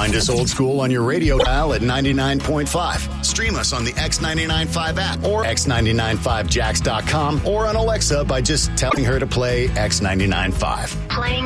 Find us old school on your radio dial at 99.5. Stream us on the X995 app or x995jax.com or on Alexa by just telling her to play X995. Playing